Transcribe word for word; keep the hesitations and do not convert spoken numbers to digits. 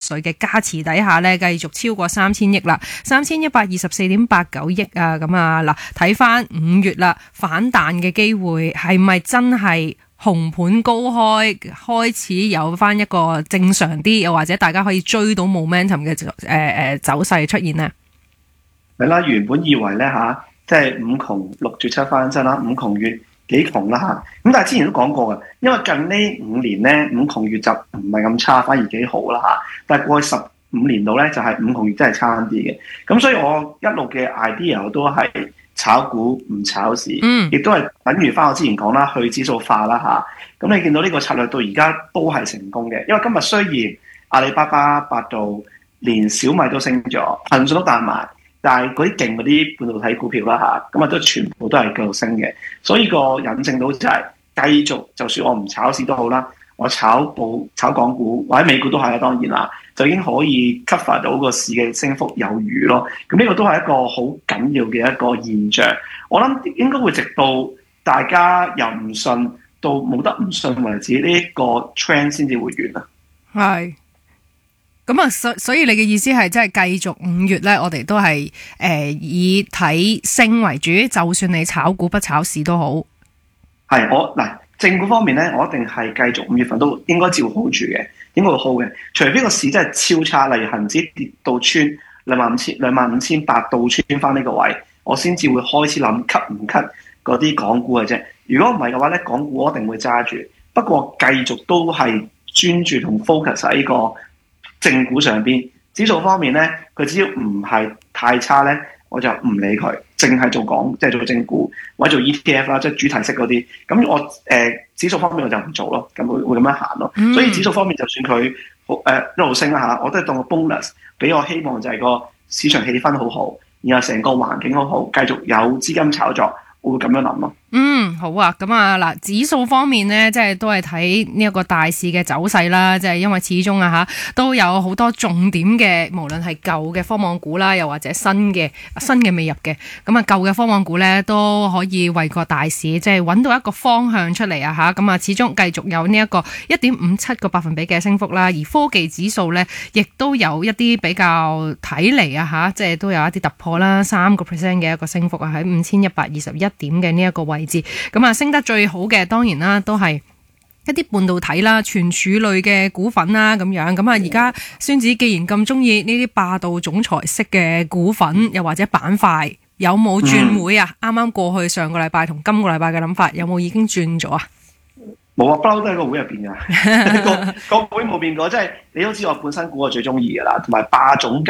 稅嘅加持底下呢，繼續超過三千億啦，三千一百二十四點八九億啊！咁啊嗱，睇翻五月啦，反彈嘅機會係咪真係紅盤高開，開始有翻一個正常啲，又或者大家可以追到 momentum 嘅誒誒走勢出現呢？ 係啦，原本以為咧嚇，即係五窮六絕七翻身啦，五窮月幾窮啦嚇。咁但係之前都講過嘅，因為近呢五年咧五窮月就唔係咁差，反而幾好啦嚇。但係過去十五年度咧就係五窮月真係差啲嘅。咁所以我一路嘅 idea 都係炒股唔炒市， 嗯， 亦都係等於翻我之前講啦，去指數化啦嚇。咁你見到呢個策略到而家都係成功嘅，因為今日雖然阿里巴巴、百度連小米都升咗，騰訊都彈埋。但係嗰啲勁嗰啲半導體股票啦嚇，咁啊都全部都係繼續升嘅，所以個引證到就係繼續，就算我唔炒市都好啦，我炒股、炒港股或者美股都係啦，當然啦，就已經可以 cover 到個市嘅升幅有餘咯。咁呢個都係一個好緊要嘅一個現象。我諗應該會直到大家由唔信到冇得唔信為止，呢一個 trend 先至會完啊。 係。咁啊，所所以你嘅意思係即係繼續五月咧，我哋都係誒、呃、以睇升為主，就算你炒股不炒市都好。 係我嗱，正股方面咧，我一定係繼續五月份都應該照 hold 住嘅，應該會 hold 嘅。除非個市真係超差，例如恒指跌到穿兩萬五千兩萬五千八倒穿翻呢個位，我先至會開始諗 cut 唔 cut 嗰啲港股嘅啫。如果唔係嘅話咧，港股我一定會揸住。不過繼續都係專注同 focus 喺呢個正股上邊，指數方面咧，佢只要唔係太差咧，我就唔理佢，淨係做港，即係做正股或者做 E T F 啦，即係主題式嗰啲。咁我誒、呃、指數方面我就唔做咯，咁會會咁樣行咯。嗯、所以指數方面，就算佢好誒一路升啦嚇，我都係當個 bonus，俾我希望就係個市場氣氛好好，然後成個環境好好，繼續有資金炒作，我會咁樣諗咯。 嗯，好啊，咁啊嗱，指數方面呢，即係都係睇呢一個大市嘅走勢啦，即係因為始終啊吓都有好多重點嘅，無論係舊嘅科網股啦，又或者新嘅新嘅未入嘅，咁啊舊嘅科網股呢，都可以為個大市即係揾到一個方向出嚟啊吓，咁啊始終繼續有呢一個一點五七個百分比嘅升幅啦，而科技指數呢，亦都有一啲比較睇嚟啊吓，即係都有一啲突破啦，三個 percent 嘅一個升幅啊，喺五千一百二十一點嘅呢一個位。咁啊，升得最好嘅當然啦，都係一啲半導體啦、存儲類嘅股份啦，咁樣咁啊。而家孫子既然咁中意呢啲霸道總裁式嘅股份，又或者板塊，有冇轉會啊？啱啱、嗯、過去上個禮拜同今個禮拜嘅諗法，有冇已經轉咗啊？ 冇啊，不嬲都喺個會入邊噶，個個會冇變過。即係你都知我本身估我最中意噶啦，同埋霸總。